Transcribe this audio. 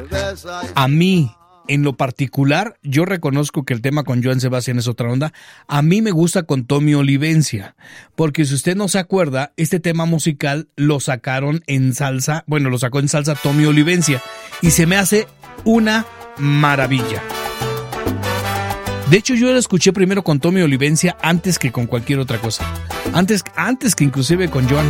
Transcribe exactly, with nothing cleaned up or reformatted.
A mí, en lo particular, yo reconozco que el tema con Joan Sebastián es otra onda. A mí me gusta con Tommy Olivencia, porque si usted no se acuerda, este tema musical lo sacaron en salsa, bueno, lo sacó en salsa Tommy Olivencia, y se me hace una maravilla. De hecho, yo lo escuché primero con Tommy Olivencia antes que con cualquier otra cosa. Antes, antes que inclusive con Joan.